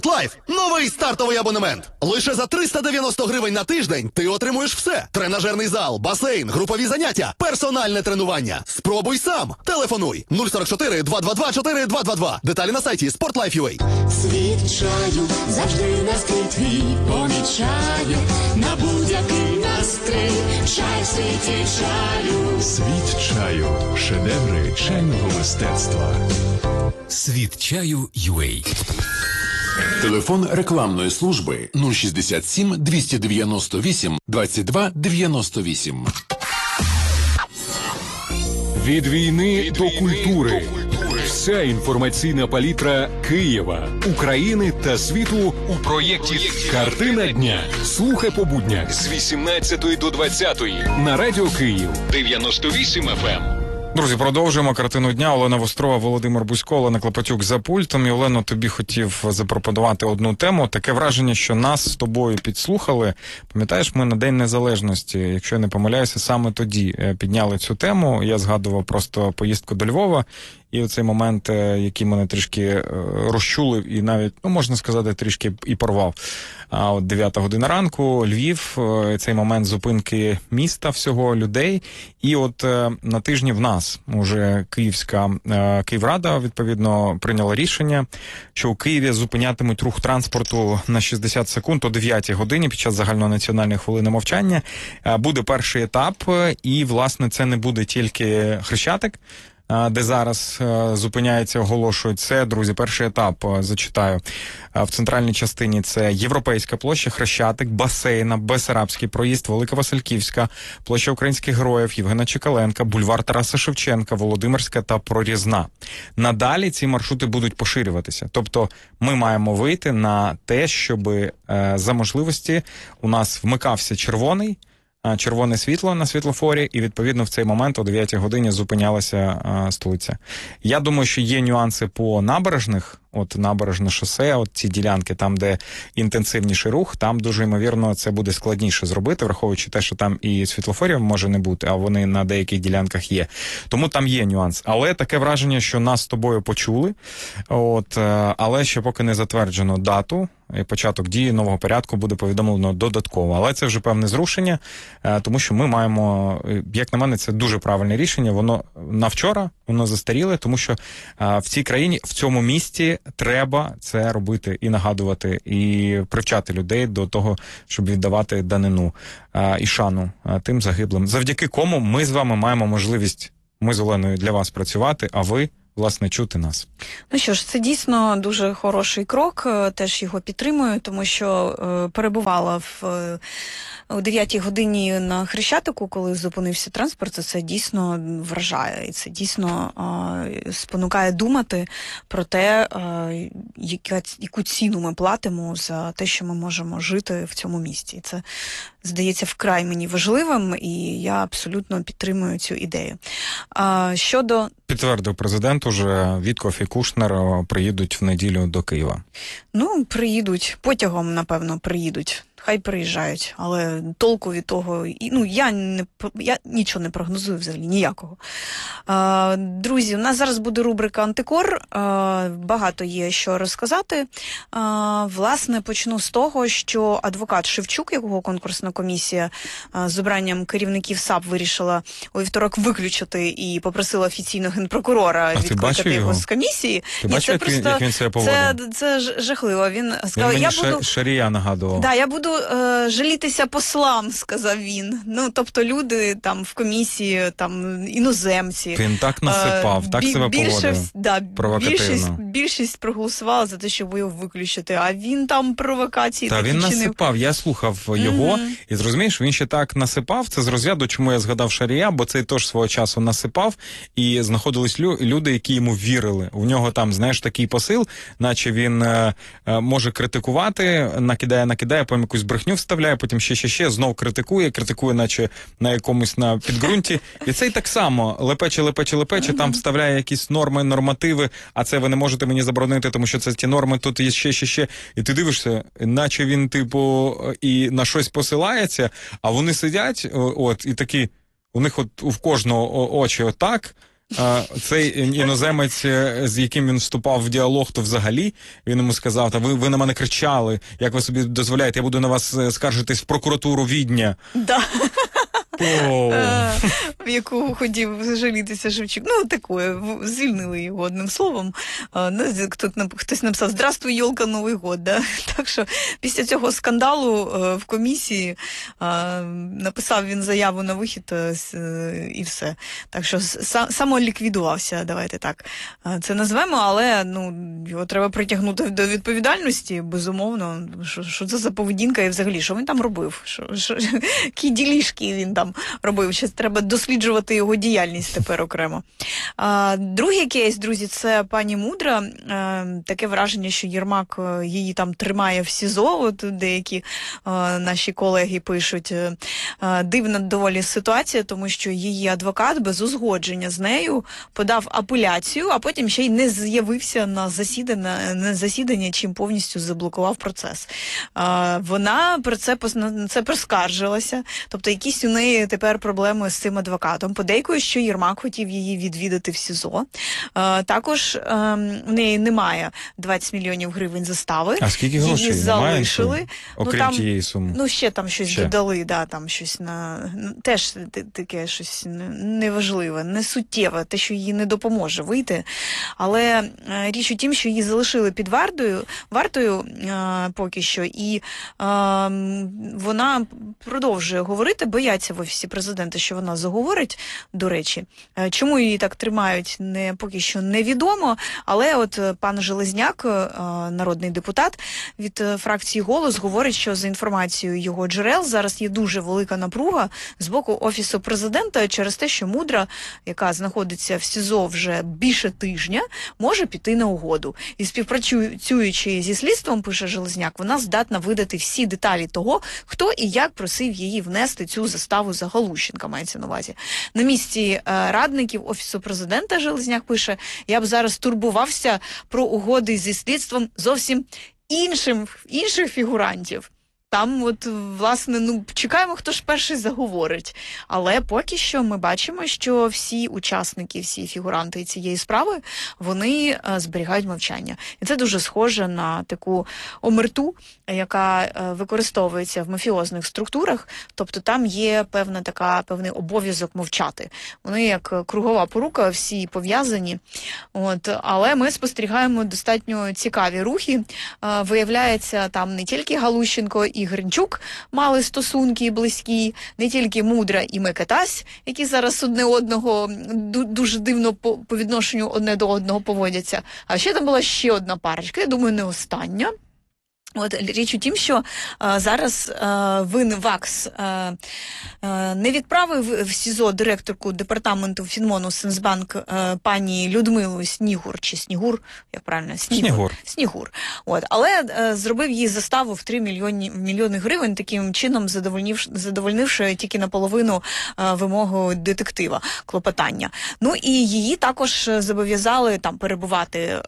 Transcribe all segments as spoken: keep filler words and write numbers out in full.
Лайф – новий стартовий абонемент. Лише за триста дев'яносто гривень на тиждень ти отримуєш все. Тренажерний зал, басейн, групові заняття, персональне тренування. Спробуй сам. Телефонуй нуль сорок чотири два два два чотири два два два. Деталі на сайті спортлайф.ua. Світ чаю завжди настрій твій помічає. На будь-який настрій. Чай в світі чаю. Світ чаю. Шедеври чайного мистецтва. Світ чаю ю ей. Телефон рекламної служби нуль шістдесят сім двісті дев'яносто вісім двадцять два дев'яносто вісім. Від війни Від до війни культури. До культури. Вся інформаційна палітра Києва, України та світу у проєкті «Картина дня». Слухай по буднях з вісімнадцятої до двадцятої на Радіо Київ дев'яносто вісім еф ем. Друзі, продовжуємо картину дня. Олена Вострова, Володимир Бузько, Олена Клопотюк за пультом. І, Олено, тобі хотів запропонувати одну тему. Таке враження, що нас з тобою підслухали. Пам'ятаєш, ми на День Незалежності, якщо я не помиляюся, саме тоді підняли цю тему. Я згадував просто поїздку до Львова. І оцей момент, який мене трішки розчулив і навіть, ну, можна сказати, трішки і порвав. А от дев'ята година ранку, Львів, цей момент зупинки міста всього, людей. І от на тижні в нас уже Київська, Київрада, відповідно, прийняла рішення, що у Києві зупинятимуть рух транспорту на шістдесят секунд о дев'ятій годині під час загальнонаціональної хвилини мовчання. Буде перший етап, і, власне, це не буде тільки Хрещатик, де зараз е, зупиняється, оголошують це, друзі, перший етап, е, зачитаю. Е, в центральній частині це Європейська площа, Хрещатик, Басейна, Бесарабський проїзд, Велика Васильківська, площа Українських Героїв, Євгена Чекаленка, бульвар Тараса Шевченка, Володимирська та Прорізна. Надалі ці маршрути будуть поширюватися. Тобто ми маємо вийти на те, щоб е, за можливості у нас вмикався червоний, червоне світло на світлофорі, і, відповідно, в цей момент о дев'ятій годині зупинялася а, столиця. Я думаю, що є нюанси по набережних, от набережне шосе, от ці ділянки, там, де інтенсивніший рух, там дуже, ймовірно, це буде складніше зробити, враховуючи те, що там і світлофорів може не бути, а вони на деяких ділянках є. Тому там є нюанс. Але таке враження, що нас з тобою почули, от, але ще поки не затверджено дату, і початок дії нового порядку буде повідомлено додатково. Але це вже певне зрушення, тому що ми маємо, як на мене, це дуже правильне рішення. Воно на вчора, воно застаріле, тому що в цій країні, в цьому місті треба це робити і нагадувати, і привчати людей до того, щоб віддавати данину і шану тим загиблим. Завдяки кому ми з вами маємо можливість, ми з Оленою, для вас працювати, а ви, власне, чути нас. Ну що ж, це дійсно дуже хороший крок, теж його підтримую, тому що е, перебувала в е, о дев'ятій годині на Хрещатику, коли зупинився транспорт, це дійсно вражає, і це дійсно е, спонукає думати про те, е, яка, яку ціну ми платимо за те, що ми можемо жити в цьому місті. І це, здається, вкрай мені важливим, і я абсолютно підтримую цю ідею. А, щодо... Підтвердив президент уже, Вітков і Кушнер приїдуть в неділю до Києва. Ну, приїдуть, потягом, напевно, приїдуть. Хай приїжджають, але толку від того, ну, я, не, я нічого не прогнозую взагалі, ніякого. А, друзі, у нас зараз буде рубрика «Антикор», а, багато є що розказати. А, власне, почну з того, що адвокат Шевчук, якого конкурсна комісія а, з обранням керівників САП вирішила у вівторок виключити і попросила офіційно генпрокурора відкликати його? його з комісії. Ти Ні, бачив, як, як він себе поводив? Це, це жахливо. Він сказав, він я мені буду... Шарія нагадував. Да, я буду е, жалітися послам, сказав він. Ну, тобто люди там в комісії, там іноземці. Він так насипав, е, так бі- себе поводив. Да, більшість, більшість проголосувала за те, щоб його виключити, а він там провокації Та такі він чинив. насипав, я слухав його, mm-hmm. і зрозумієш, він ще так насипав, це з розряду, чому я згадав Шарія, бо цей теж свого часу насипав, і знаходились лю- люди, які йому вірили. У нього там, знаєш, такий посил, наче він е, е, може критикувати, накидає, накидає, потім якусь брехню вставляє, потім ще, ще, ще, знов критикує, критикує, наче на якомусь на підґрунті. І цей так само лепече, лепече, лепече, mm-hmm. там вставляє якісь норми, нормативи, а це ви не можете мені заборонити, тому що це ті норми, тут є ще, ще, ще. І ти дивишся, наче він, типу, і на щось посилається, а вони сидять, от, і такі, у них от у кожного очі отак, а, цей іноземець, з яким він вступав в діалог, то взагалі він йому сказав, та ви, ви на мене кричали, як ви собі дозволяєте, я буду на вас скаржитись в прокуратуру Відня. Да. О. Е, в яку хотів жалітися Шевчук. Ну, таке, в- звільнили його одним словом. Е, ну, хто- нап- Хтось написав «Здравствуй, Йолка, Новий год». Да? Так що після цього скандалу е, в комісії е, написав він заяву на вихід е, с- е, і все. Так що са- самоліквідувався, давайте так е, це назвемо, але ну, його треба притягнути до відповідальності, безумовно. Що, що це за поведінка і взагалі, що він там робив? Що, що, які ділішки він там робив? Ще треба досліджувати його діяльність тепер окремо. А, другий кейс, друзі, це пані Мудра. А, таке враження, що Єрмак е, її там тримає в СІЗО, от деякі е, наші колеги пишуть. Е, дивна доволі ситуація, тому що її адвокат без узгодження з нею подав апеляцію, а потім ще й не з'явився на засідання, на засідання, чим повністю заблокував процес. А, вона про це, пос- на це проскаржилася, тобто якісь у неї тепер проблеми з цим адвокатом. Подейкує, що Єрмак хотів її відвідати в СІЗО. А, також а, у неї немає двадцять мільйонів гривень застави. А скільки Її грошей? залишили. Немає, окрім там, тієї суми? Ну, ще там щось Ще. додали, да, там щось на ну, теж т- таке щось не- неважливе, не суттєве, те, що їй не допоможе вийти. Але е, річ у тім, що її залишили під вартою, вартою е, поки що, і е, вона продовжує говорити, бояться в Офісі Президента, що вона заговорить, до речі. Е, Чому її так тримають, не поки що невідомо, але от е, пан Железняк, е, народний депутат від е, фракції «Голос», говорить, що за інформацією його джерел зараз є дуже велика напруга з боку Офісу Президента через те, що Мудра, яка знаходиться в СІЗО вже більше тижня, може піти на угоду. І співпрацюючи зі слідством, пише Железняк, вона здатна видати всі деталі того, хто і як просив її внести цю заставу за Галущенка, мається на увазі. На місці е, радників Офісу Президента, Железняк пише, я б зараз турбувався про угоди зі слідством зовсім іншим, інших фігурантів. Там, от, власне, ну, чекаємо, хто ж перший заговорить. Але поки що ми бачимо, що всі учасники, всі фігуранти цієї справи, вони е, зберігають мовчання. І це дуже схоже на таку омерту, яка е, використовується в мафіозних структурах. Тобто там є певна така, певний обов'язок мовчати. Вони як кругова порука, всі пов'язані. От, але ми спостерігаємо достатньо цікаві рухи. Е, виявляється, там не тільки Галущенко і Гринчук мали стосунки близькі, не тільки Мудра і Микитась, які зараз одне одного ду- дуже дивно по, по відношенню одне до одного поводяться. А ще там була ще одна парочка, я думаю, не остання. От річ у тім, що е, зараз е, ВИН ВАКС е, е, не відправив в СІЗО директорку департаменту Фінмону Сенсбанк е, пані Людмилу Снігур чи Снігур, як правильно? Снігур. Снігур. Снігур. От, але е, зробив їй заставу в три мільйони, мільйони гривень, таким чином задовольнив, задовольнивши тільки наполовину е, вимогу детектива, клопотання. Ну і її також зобов'язали там перебувати е,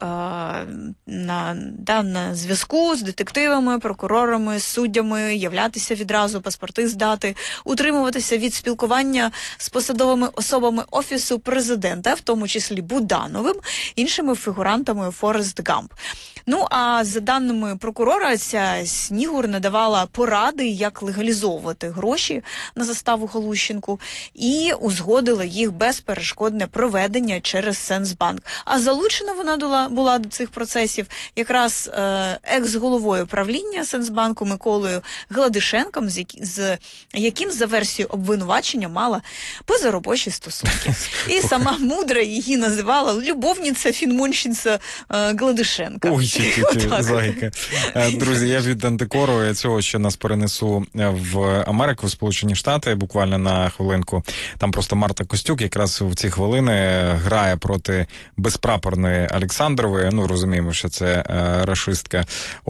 на, да, на зв'язку з детективом, прокурорами, суддями, являтися відразу, паспорти здати, утримуватися від спілкування з посадовими особами Офісу Президента, в тому числі Будановим, іншими фігурантами Форест Гамп. Ну, а за даними прокурора, ця Снігур надавала поради, як легалізовувати гроші на заставу Галущенку, і узгодила їх безперешкодне проведення через Сенсбанк. А залучена вона була, була до цих процесів якраз е, екс-головою правління Сенсбанку Миколою Гладишенком, з, які, з яким за версією обвинувачення мала позаробочі стосунки. І сама Мудра її називала любовниця фінмонщиця е, Гладишенка. Ой, тільки зайка. Е, Друзі, я від антикору, я цього ще нас перенесу в Америку, в Сполучені Штати, буквально на хвилинку. Там просто Марта Костюк якраз в ці хвилини грає проти безпрапорної Олександрової. Ну, розуміємо, що це е, рашистка. От, і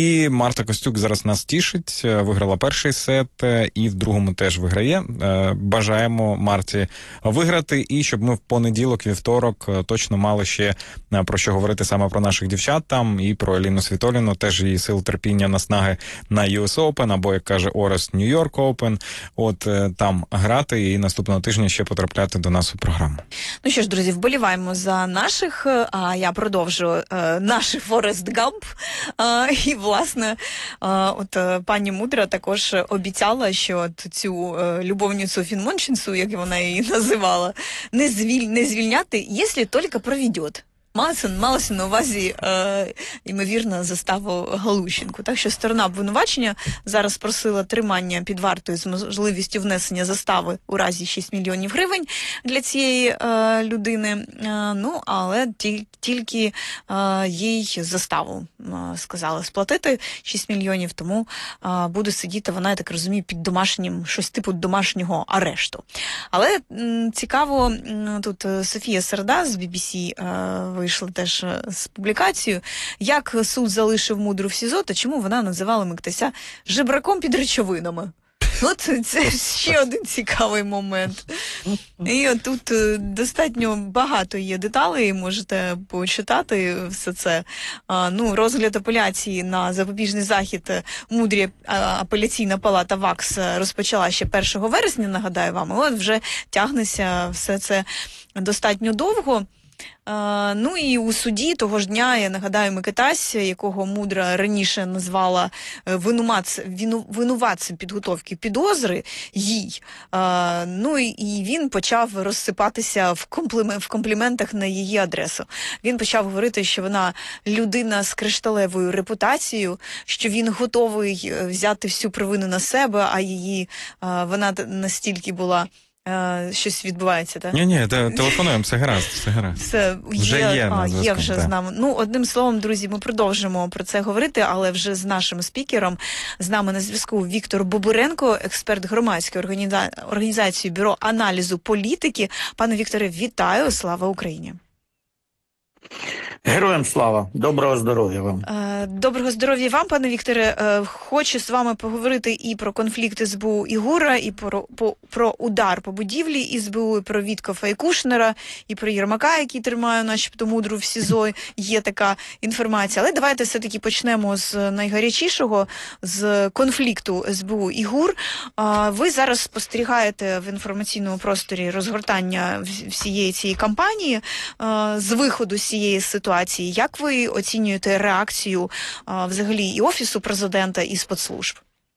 І Марта Костюк зараз нас тішить, виграла перший сет і в другому теж виграє. Бажаємо Марті виграти і щоб ми в понеділок, вівторок точно мали ще про що говорити саме про наших дівчат там і про Еліну Світоліну, теж її сил терпіння, наснаги на ю ес Open, або, як каже Орес, Нью-Йорк Open. От там грати і наступного тижня ще потрапляти до нас у програму. Ну що ж, друзі, вболіваємо за наших, а я продовжу наш Форест Гамп. І, власне, от пані Мудра також обіцяла, що от цю любовницю Фінмонченцу, як вона її називала, не, звіль, не звільняти, якщо тільки проведет. Малося, малося на увазі, е, ймовірно, заставу Галущенку. Так що сторона обвинувачення зараз просила тримання під вартою з можливістю внесення застави у разі шість мільйонів гривень для цієї е, людини. Е, ну, але ті, тільки е, їй заставу е, сказали сплатити шість мільйонів, тому е, буде сидіти вона, я так розумію, під домашнім, щось типу домашнього арешту. Але м, цікаво, м, тут Софія Середа з бі бі сі е, вийшла теж з публікацією, як суд залишив Мудру в СІЗО, та чому вона називала Миктася жебраком під речовинами. От це ще один цікавий момент. І от тут достатньо багато є деталей, можете почитати все це. А, ну, розгляд апеляції на запобіжний захід Мудрі апеляційна палата ВАКС розпочала ще першого вересня, нагадаю вам, і от вже тягнеться все це достатньо довго. Uh, ну і у суді того ж дня, я нагадаю, Микитась, якого Мудра раніше назвала винуватцем, вину, винуватцем підготовки підозри їй, uh, ну і він почав розсипатися в, комплімент, в компліментах на її адресу. Він почав говорити, що вона людина з кришталевою репутацією, що він готовий взяти всю провину на себе, а її, uh, вона настільки була... Щось відбувається, так? Ні-ні, телефонуємо, все гаразд, все гаразд. Все, вже є, є, а, зв'язку, є вже так. з нами. Ну, одним словом, друзі, ми продовжимо про це говорити, але вже з нашим спікером. З нами на зв'язку Віктор Бобуренко, експерт громадської організа... організації Бюро аналізу політики. Пане Вікторе, вітаю, слава Україні. Героям слава, доброго здоров'я вам. Доброго здоров'я вам, пане Вікторе. Хочу з вами поговорити і про конфлікт ес бе у і ГУРа, і про, по, про удар по будівлі ес бе у, і про Віткофа і Кушнера, і про Єрмака, який тримає начебто Мудру в СІЗО. Є така інформація. Але давайте все-таки почнемо з найгарячішого, з конфлікту ес бе у і ГУР. Ви зараз спостерігаєте в інформаційному просторі розгортання всієї цієї кампанії, з виходу з цієї ситуації. Як ви оцінюєте реакцію а, взагалі і Офісу Президента, і спецслужб?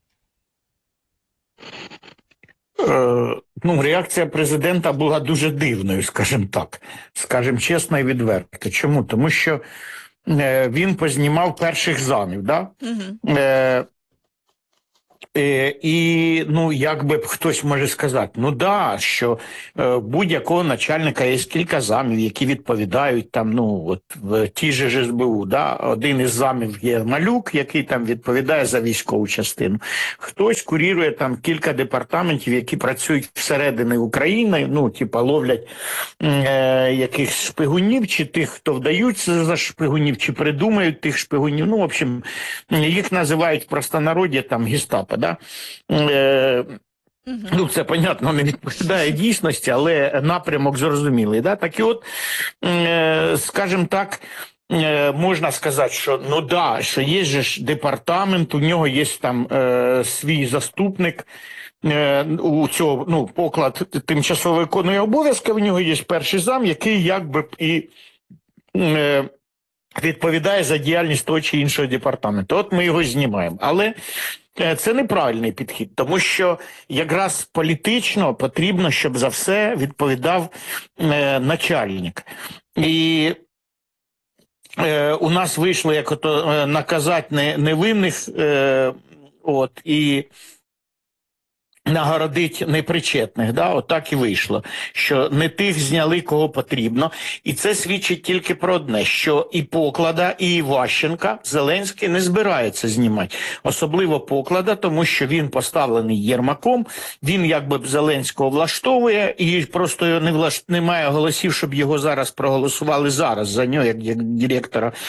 Е, ну, реакція президента була дуже дивною, скажімо так. Скажімо чесно і відверто. Чому? Тому що е, він познімав перших замів, да? Угу. Е, Е, і, ну, як би хтось може сказати, ну да, що е, будь-якого начальника є кілька замів, які відповідають там, ну, от в ті же ес бе у, да, один із замів є Малюк, який там відповідає за військову частину. Хтось курірує там кілька департаментів, які працюють всередині України, ну, типа ловлять е, якихось шпигунів, чи тих, хто вдаються за шпигунів, чи придумають тих шпигунів, ну, в общем, їх називають в простонароді там гестапо. Да? Е, угу. Ну, це, понятно, не відповідає дійсності, але напрямок зрозумілий. Да? Так і от, е, скажімо так, е, можна сказати, що, ну да, що є ж департамент, у нього є там е, свій заступник, е, у цього, ну, поклад тимчасово виконує обов'язки, у нього є перший зам, який якби і... Е, відповідає за діяльність того чи іншого департаменту. От ми його знімаємо. Але це неправильний підхід, тому що якраз політично потрібно, щоб за все відповідав е, начальник. І е, у нас вийшло як ото е, наказати невинних, е, от, і нагородить непричетних, да, отак і вийшло, що не тих зняли, кого потрібно, і це свідчить тільки про одне, що і Поклада, і Іващенка Зеленський не збирається знімати, особливо Поклада, тому що він поставлений Єрмаком, він якби Зеленського влаштовує, і просто не влаш... немає голосів, щоб його зараз проголосували зараз за нього, як, як директора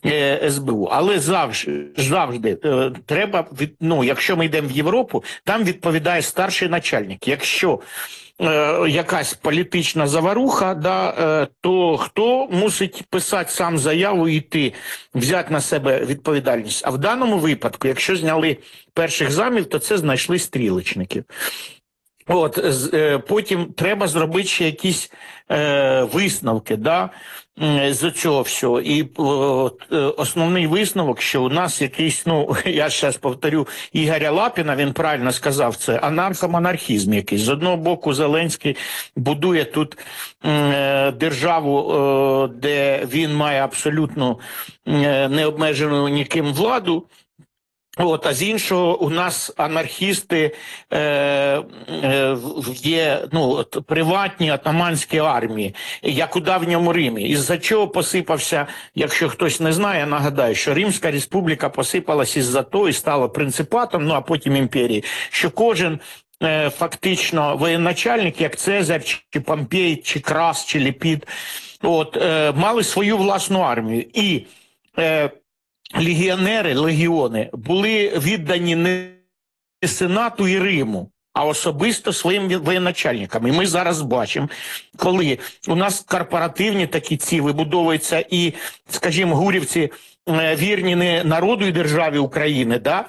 е, ес бе у. Але завжди, завжди е, треба, від, ну, якщо ми йдемо в Європу, там відповідає старший начальник. Якщо е, якась політична заваруха, да, е, то хто мусить писати сам заяву і йти, взяти на себе відповідальність. А в даному випадку, якщо зняли перших замів, то це знайшли стрілочників. От, е, потім треба зробити ще якісь е, висновки, да, з цього всього. І от, е, основний висновок, що у нас якийсь, ну, я зараз повторю Ігоря Лапіна, він правильно сказав, це анархомонархізм якийсь. З одного боку Зеленський будує тут е, державу, е, де він має абсолютно е, необмежену ніким владу. От, а з іншого, у нас анархісти е, е, є, ну, от, приватні атаманські армії, як у давньому Римі. Із-за чого посипався, якщо хтось не знає, нагадаю, що Римська республіка посипалась із-за того і стала принципатом, ну а потім імперією, що кожен е, фактично воєначальник, як Цезарь, чи Помпей, чи Крас, чи Ліпід, от, е, мали свою власну армію. І е, легіонери, легіони були віддані не Сенату і Риму, а особисто своїм воєначальникам. І ми зараз бачимо, коли у нас корпоративні такі ці вибудовуються і, скажімо, гурівці вірні не народу і державі України, да?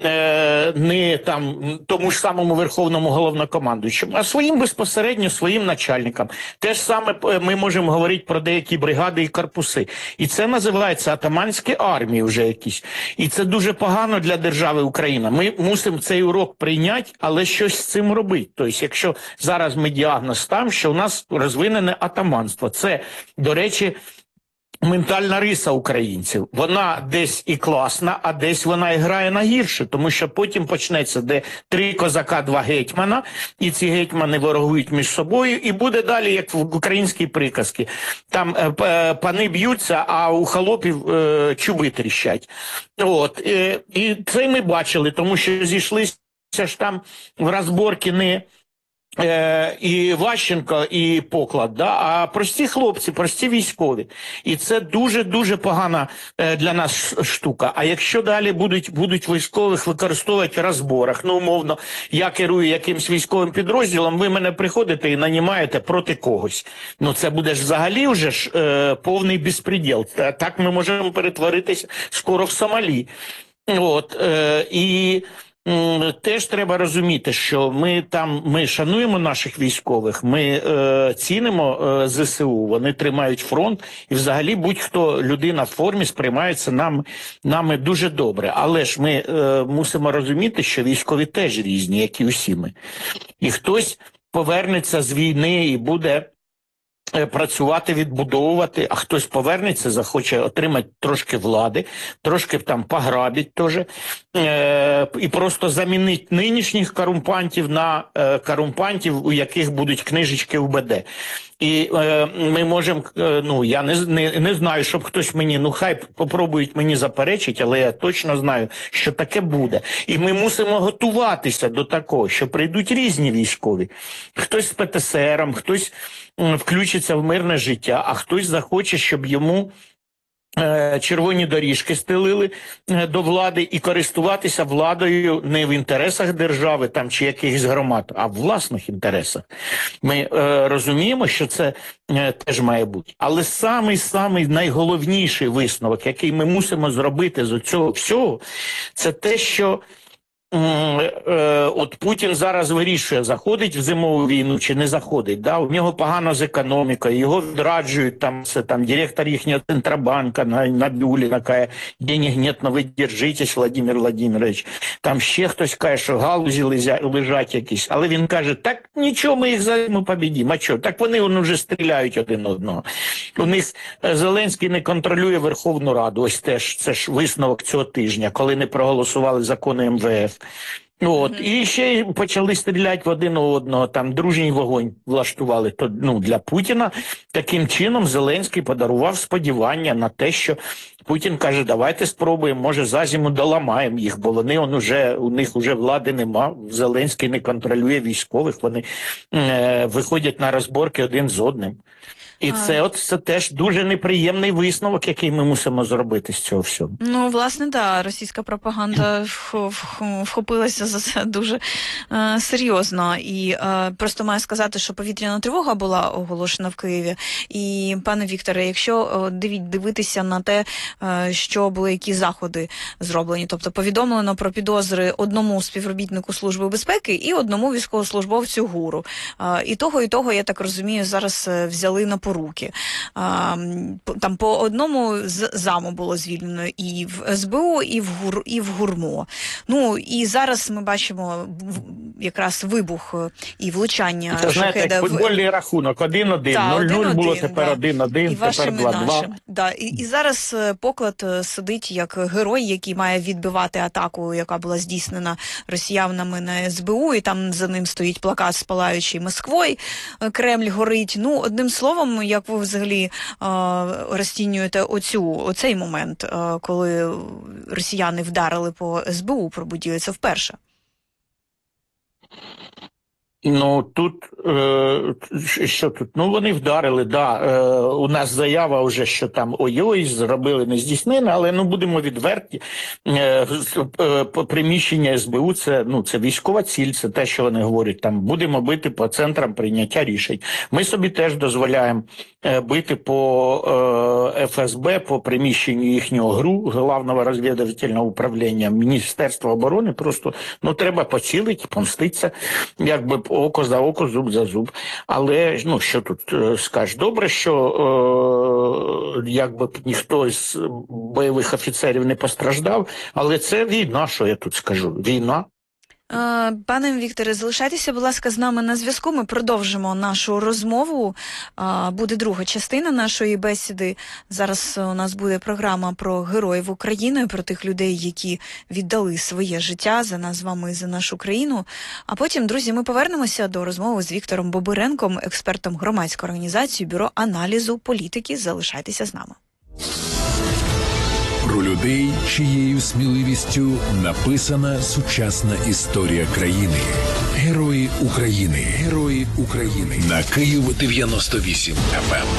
Не там тому ж самому верховному головнокомандуючому, а своїм безпосередньо своїм начальникам. Те ж саме ми можемо говорити про деякі бригади і корпуси. І це називається атаманські армії вже якісь. І це дуже погано для держави Україна. Ми мусимо цей урок прийняти, але щось з цим робити. Тобто, якщо зараз ми діагноз ставимо, що у нас розвинене атаманство. Це, до речі, ментальна риса українців. Вона десь і класна, а десь вона і грає на гірше, тому що потім почнеться, де три козака, два гетьмана, і ці гетьмани ворогують між собою, і буде далі, як в українській приказці. Там е, пани б'ються, а у холопів е, чуби тріщать. От. Е, і це ми бачили, тому що зійшлися ж там в розборки не Е, і Ващенко, і Поклад, да? А прості хлопці, прості військові. І це дуже-дуже погана е, для нас штука. А якщо далі будуть, будуть військових використовувати в розборах, ну, умовно, я керую якимсь військовим підрозділом, ви мене приходите і нанімаєте проти когось. Ну, це буде ж взагалі вже ж е, повний безпреділ. Так ми можемо перетворитись скоро в Сомалі. От, е, і... Теж треба розуміти, що ми там ми шануємо наших військових, ми е, цінимо е, зе се у, вони тримають фронт, і взагалі будь-хто людина в формі сприймається нам, нами дуже добре. Але ж ми е, мусимо розуміти, що військові теж різні, як і усі ми. І хтось повернеться з війни і буде працювати, відбудовувати, а хтось повернеться, захоче отримати трошки влади, трошки там пограбить теж, е, і просто замінить нинішніх корумпантів на е, корумпантів, у яких будуть книжечки у Бе Де. І е, ми можемо, е, ну, я не, не, не знаю, щоб хтось мені, ну, хай попробують мені заперечити, але я точно знаю, що таке буде. І ми мусимо готуватися до такого, що прийдуть різні військові. Хтось з Пе Те Ес Ером, хтось м, включиться в мирне життя, а хтось захоче, щоб йому червоні доріжки стелили до влади і користуватися владою не в інтересах держави там чи якихось громад, а в власних інтересах. Ми е, розуміємо, що це е, теж має бути. Але самий-самий найголовніший висновок, який ми мусимо зробити з цього всього, це те, що от Путін зараз вирішує, заходить в зимову війну чи не заходить. Да? У нього погано з економікою, його відраджують, там, це, там, директор їхнього Центробанка на, на Бюліна каже, денег нет, но ви держитесь, Владимир Владимирович. Там ще хтось каже, що галузі лежать якісь. Але він каже, так нічого, ми їх за зиму побідімо. А що? Так вони, вони вже стріляють один одного. У них Зеленський не контролює Верховну Раду. Ось теж, це ж висновок цього тижня, коли не проголосували закони Ем Ве Еф. От. Mm-hmm. І ще почали стріляти в один одного, там дружній вогонь влаштували. То, ну, для Путіна таким чином Зеленський подарував сподівання на те, що Путін каже, давайте спробуємо, може за зиму доламаємо їх, бо вони, он уже, у них вже влади нема, Зеленський не контролює військових, вони е, виходять на розборки один з одним. І це от це теж дуже неприємний висновок, який ми мусимо зробити з цього всього. Ну, власне, да, російська пропаганда вх- вх- вхопилася за це дуже е, серйозно. І е, просто маю сказати, що повітряна тривога була оголошена в Києві. І, пане Вікторе, якщо е, дивіть, дивитися на те, е, що були, які заходи зроблені, тобто повідомлено про підозри одному співробітнику Служби безпеки і одному військовослужбовцю ГУРу. Е, і того, і того, я так розумію, зараз е, взяли на поруки. А, там по одному з заму було звільнено і в ес бе у, і в ГУР, і в ГУРМО. Ну, і зараз ми бачимо якраз вибух і влучання це, знаєте, шахеда. як футбольний в... рахунок, один-один, нуль-нуль було, тепер один-один, да. тепер два-два. Да. І, і зараз поклад сидить як герой, який має відбивати атаку, яка була здійснена росіянами на ес бе у, і там за ним стоїть плакат з палаючою Москвою, Кремль горить. Ну, одним словом, як ви взагалі е, розцінюєте оцю, оцей момент, е, коли росіяни вдарили по ес бе у, пробудили це вперше? Ну, тут, е, що тут? Ну, вони вдарили, да. Е, у нас заява вже, що там ой-ой, зробили нездійснене, але, ну, будемо відверті. Е, е, приміщення ес бе у, це, ну, це військова ціль, це те, що вони говорять, там, будемо бити по центрам прийняття рішень. Ми собі теж дозволяємо е, бити по е, еф ес бе, по приміщенню їхнього ГРУ, Главного розвідувального управління Міністерства оборони, просто, ну, треба поцілити, помститися, якби око за око, зуб за зуб. Але, ну, що тут е, скажеш? Добре, що е, якби ніхто з бойових офіцерів не постраждав, але це війна, що я тут скажу. Війна. Пане Вікторе, залишайтеся, будь ласка, з нами на зв'язку. Ми продовжимо нашу розмову. Буде друга частина нашої бесіди. Зараз у нас буде програма про героїв України, про тих людей, які віддали своє життя за нас з вами і за нашу країну. А потім, друзі, ми повернемося до розмови з Віктором Бобиренком, експертом громадської організації Бюро аналізу політики. Залишайтеся з нами. Про людей, чиєю сміливістю написана сучасна історія країни. Герої України. Герої України. На Київ дев'яносто вісім еф ем.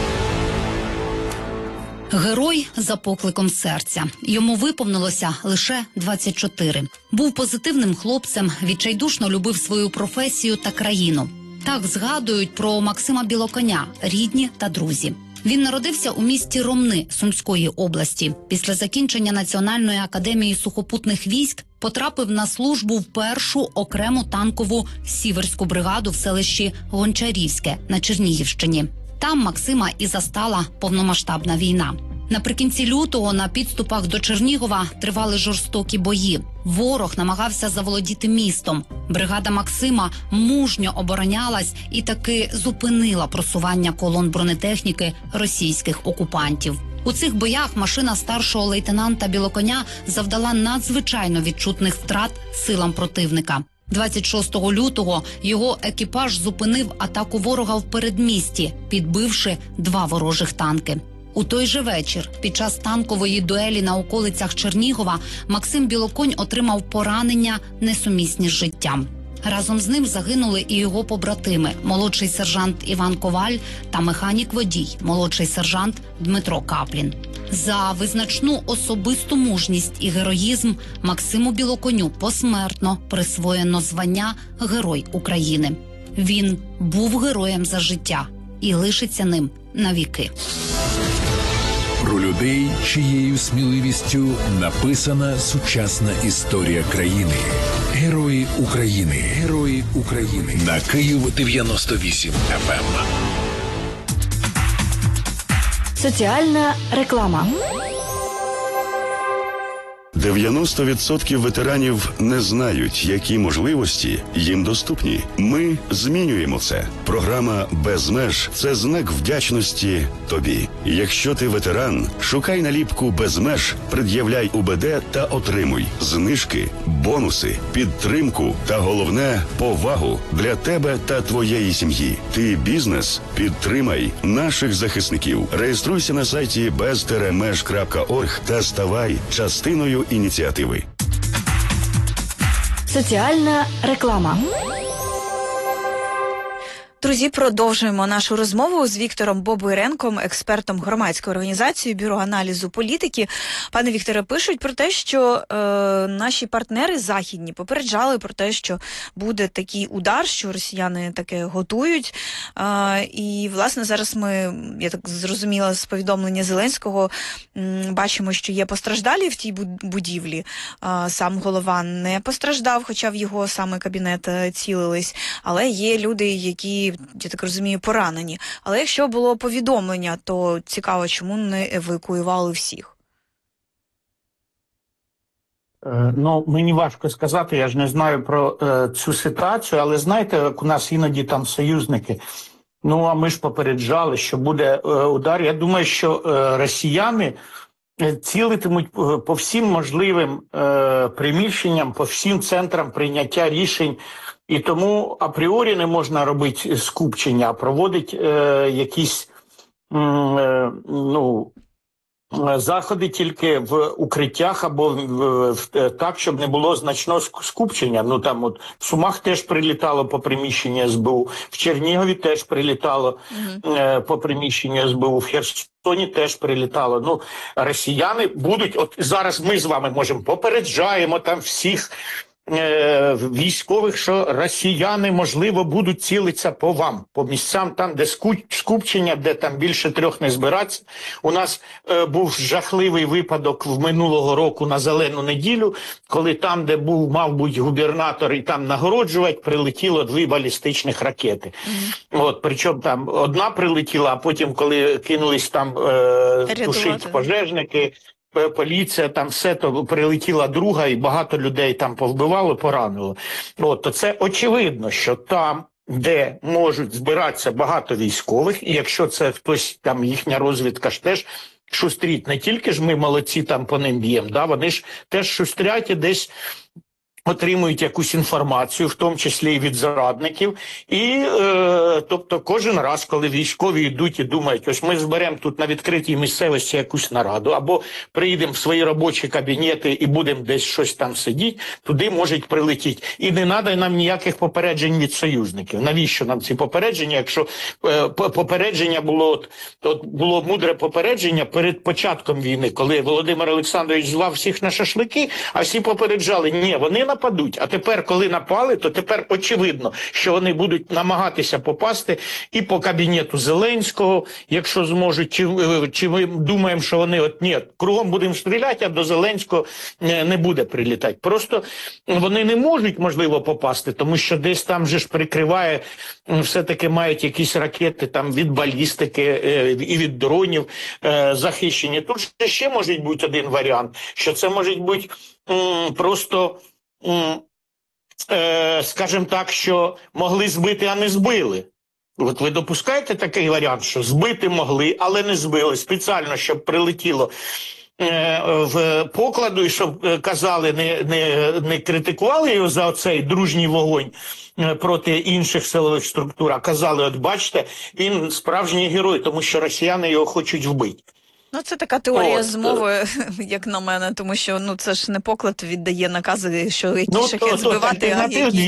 Герой за покликом серця. Йому виповнилося лише двадцять чотири. Був позитивним хлопцем, відчайдушно любив свою професію та країну. Так згадують про Максима Білоконя рідні та друзі. Він народився у місті Ромни Сумської області. Після закінчення Національної академії сухопутних військ потрапив на службу в першу окрему танкову сіверську бригаду в селищі Гончарівське на Чернігівщині. Там Максима і застала повномасштабна війна. Наприкінці лютого на підступах до Чернігова тривали жорстокі бої. Ворог намагався заволодіти містом. Бригада Максима мужньо оборонялась і таки зупинила просування колон бронетехніки російських окупантів. У цих боях машина старшого лейтенанта Білоконя завдала надзвичайно відчутних втрат силам противника. двадцять шостого лютого його екіпаж зупинив атаку ворога в передмісті, підбивши два ворожих танки. У той же вечір, під час танкової дуелі на околицях Чернігова, Максим Білоконь отримав поранення, несумісні з життям. Разом з ним загинули і його побратими – молодший сержант Іван Коваль та механік-водій, молодший сержант Дмитро Каплін. За визначну особисту мужність і героїзм Максиму Білоконю посмертно присвоєно звання Герой України. Він був героєм за життя і лишиться ним навіки. Про людей, чиєю сміливістю написана сучасна історія країни. Герої України. Герої України. На Київ дев'яносто вісім еф ем. Соціальна реклама. дев'яносто відсотків ветеранів не знають, які можливості їм доступні. Ми змінюємо це. Програма «Без меж» – це знак вдячності тобі. Якщо ти ветеран, шукай наліпку «Без меж», пред'являй у be de та отримуй знижки, бонуси, підтримку та, головне, повагу для тебе та твоєї сім'ї. Ти бізнес? Підтримай наших захисників. Реєструйся на сайті без меж крапка орг та ставай частиною ініціативи. Соціальна реклама. Друзі, продовжуємо нашу розмову з Віктором Бобойренком, експертом громадської організації Бюро аналізу політики. Пане Вікторе, пишуть про те, що е, наші партнери західні попереджали про те, що буде такий удар, що росіяни таке готують. Е, і, власне, зараз ми, я так зрозуміла з повідомлення Зеленського, м, бачимо, що є постраждалі в тій будівлі. Е, сам голова не постраждав, хоча в його саме кабінет цілились. Але є люди, які, я так розумію, поранені. Але якщо було повідомлення, то цікаво, чому не евакуювали всіх? Е, ну, мені важко сказати, я ж не знаю про е, цю ситуацію, але знаєте, як у нас іноді там союзники, ну, а ми ж попереджали, що буде е, удар. Я думаю, що е, росіяни цілитимуть по всім можливим е, приміщенням, по всім центрам прийняття рішень. І тому апріорі не можна робити скупчення, а проводити е, якісь е, ну, заходи тільки в укриттях або в, в, так, щоб не було значного скупчення. Ну там от в Сумах теж прилітало по приміщенню ес бе у, в Чернігові теж прилітало mm-hmm. е, по приміщенню ес бе у, в Херсоні теж прилітало. Ну, росіяни будуть, от зараз ми з вами можемо попереджаємо там всіх військових, що росіяни, можливо, будуть цілитися по вам, по місцям там, де скупчення, де там більше трьох не збиратися. У нас е, був жахливий випадок в минулого року на Зелену неділю, коли там, де був, мав бути губернатор і там нагороджувати, прилетіло дві балістичних ракети. Mm-hmm. От, причому там одна прилетіла, а потім, коли кинулись там е, тушити пожежники, поліція, там все, то прилетіла друга, і багато людей там повбивало, поранило. От, то це очевидно, що там, де можуть збиратися багато військових, і якщо це хтось, там їхня розвідка ж теж шустріть, не тільки ж ми молодці там по ним б'ємо, да, вони ж теж шустрять і десь отримують якусь інформацію, в тому числі і від зрадників. І, е, тобто, кожен раз, коли військові йдуть і думають, ось ми зберемо тут на відкритій місцевості якусь нараду, або приїдемо в свої робочі кабінети і будемо десь щось там сидіти, туди можуть прилетіти. І не треба нам ніяких попереджень від союзників. Навіщо нам ці попередження, якщо е, попередження було, от, от було мудре попередження перед початком війни, коли Володимир Олександрович звав всіх на шашлики, а всі попереджали, ні, вони на нападуть. А тепер, коли напали, то тепер очевидно, що вони будуть намагатися попасти і по кабінету Зеленського, якщо зможуть, чи, чи ми думаємо, що вони от ні, кругом будемо стріляти, а до Зеленського не буде прилітати. Просто вони не можуть, можливо, попасти, тому що десь там же ж прикриває, все-таки мають якісь ракети там від балістики і від дронів захищені. Тут ще може бути один варіант, що це може бути просто скажімо так, що могли збити, а не збили. От ви допускаєте такий варіант, що збити могли, але не збили. Спеціально, щоб прилетіло в покладу і щоб казали, не, не, не критикували його за цей дружній вогонь проти інших силових структур, а казали, от бачите, він справжній герой, тому що росіяни його хочуть вбити. Ну, це така теорія От. змови, як на мене, тому що ну це ж не поклад віддає накази, що який ну, шахет то, то, збивати, а які